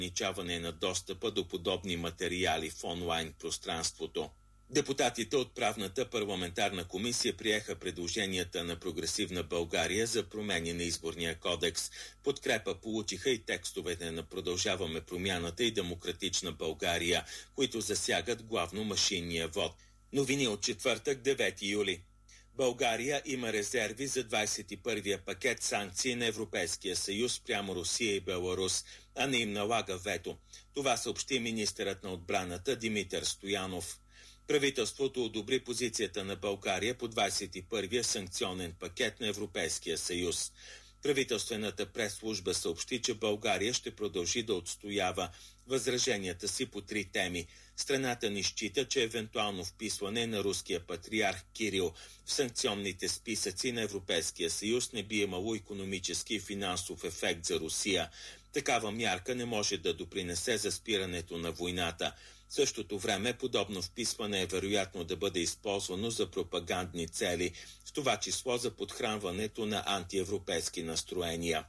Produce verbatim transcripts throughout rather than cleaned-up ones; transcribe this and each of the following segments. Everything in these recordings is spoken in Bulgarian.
ограничаване на достъпа до подобни материали в онлайн пространството. Депутатите от правната парламентарна комисия приеха предложенията на Прогресивна България за промени на изборния кодекс. Подкрепа получиха и текстовете на Продължаваме промяната и Демократична България, които засягат главно машинния вод. Новини от четвъртък, девети юли. България има резерви за двадесет и първия пакет санкции на Европейския съюз прямо Русия и Беларус, а не им налага вето. Това съобщи министърът на отбраната Димитър Стоянов. Правителството одобри позицията на България по двадесет и първия санкционен пакет на Европейския съюз. Правителствената пресслужба съобщи, че България ще продължи да отстоява възраженията си по три теми. Страната ни счита, че евентуално вписване на руския патриарх Кирил в санкционните списъци на Европейския съюз не би имало икономически и финансов ефект за Русия. Такава мярка не може да допринесе за спирането на войната. В същото време подобно вписване е вероятно да бъде използвано за пропагандни цели, в това число за подхранването на антиевропейски настроения.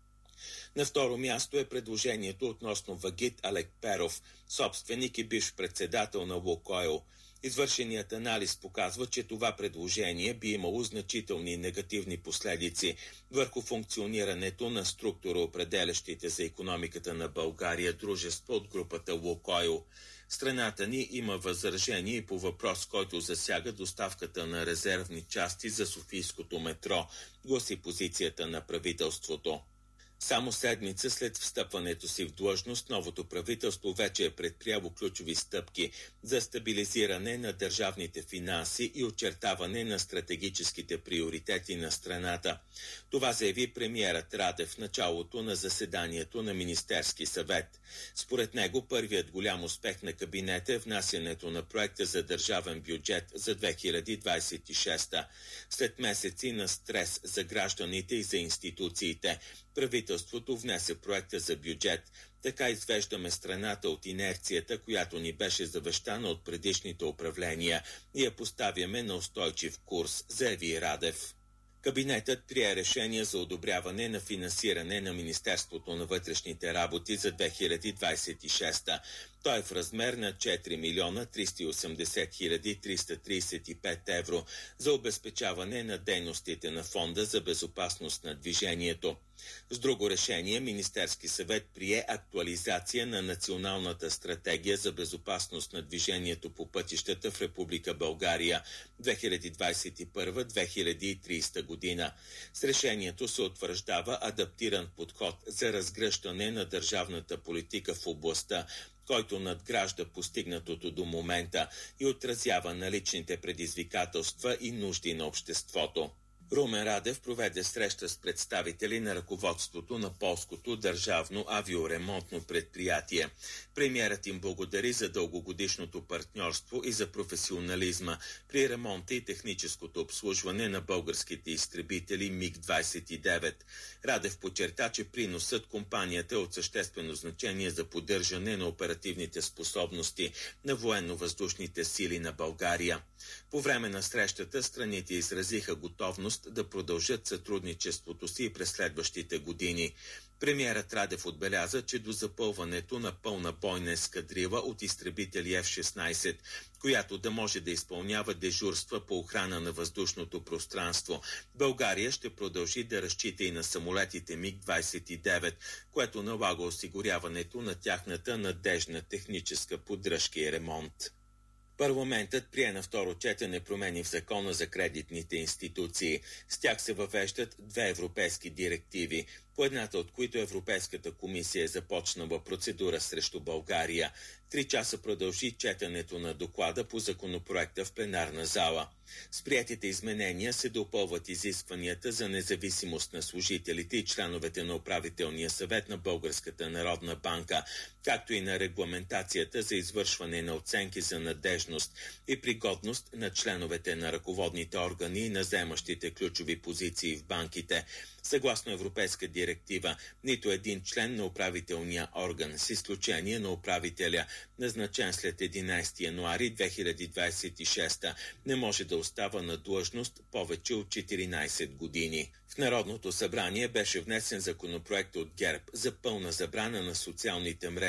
На второ място е предложението относно Вагит Алекперов, собственик и бивш председател на Лукойл. Извършеният анализ показва, че това предложение би имало значителни негативни последици върху функционирането на структуроопределящите за икономиката на България дружества от групата Лукойл. Страната ни има възражение и по въпрос, който засяга доставката на резервни части за Софийското метро, гласи позицията на правителството. Само седмица след встъпването си в длъжност, новото правителство вече е предприело ключови стъпки за стабилизиране на държавните финанси и очертаване на стратегическите приоритети на страната. Това заяви премиерът Радев в началото на заседанието на Министерски съвет. Според него първият голям успех на кабинета е внасянето на проекта за държавен бюджет за две хиляди двадесет и шеста. След месеци на стрес за гражданите и за институциите, правителството внесе проекта за бюджет. Така извеждаме страната от инерцията, която ни беше завещана от предишните управления, и я поставяме на устойчив курс, заяви Радев. Кабинетът прие решение за одобряване на финансиране на Министерството на вътрешните работи за две хиляди двадесет и шеста. Той е в размер на четири милиона триста и осемдесет хиляди триста тридесет и пет евро за обезпечаване на дейностите на Фонда за безопасност на движението. С друго решение Министерски съвет прие актуализация на Националната стратегия за безопасност на движението по пътищата в Република България две хиляди двадесет и първа до две хиляди и тридесета година. С решението се утвърждава адаптиран подход за разгръщане на държавната политика в областта, който надгражда постигнатото до момента и отразява наличните предизвикателства и нужди на обществото. Румен Радев проведе среща с представители на ръководството на полското държавно авиоремонтно предприятие. Премиерът им благодари за дългогодишното партньорство и за професионализма при ремонта и техническото обслужване на българските изтребители миг двадесет и девет. Радев подчерта, че приносът компанията е от съществено значение за поддържане на оперативните способности на военно-въздушните сили на България. По време на срещата страните изразиха готовност да продължат сътрудничеството си през следващите години. Премиерът Радев отбеляза, че до запълването на пълна бойна ескадрила от изтребители Еф шестнадесет, която да може да изпълнява дежурства по охрана на въздушното пространство, България ще продължи да разчита и на самолетите миг двадесет и девет, което налага осигуряването на тяхната надежна техническа поддръжка и ремонт. Парламентът прие на второ четене промени в закона за кредитните институции. С тях се въвеждат две европейски директиви, по едната от които Европейската комисия е започнала процедура срещу България. Три часа продължи четенето на доклада по законопроекта в пленарна зала. С приетите изменения се допълват изискванията за независимост на служителите и членовете на управителния съвет на Българската народна банка, както и на регламентацията за извършване на оценки за надежност и пригодност на членовете на ръководните органи и на заемащите ключови позиции в банките. Съгласно европейска директива, нито един член на управителния орган, с изключение на управителя, назначен след единадесети януари две хиляди двадесет и шеста, не може да остава на длъжност повече от четиринадесет години. В Народното събрание беше внесен законопроект от ГЕРБ за пълна забрана на социалните мрежи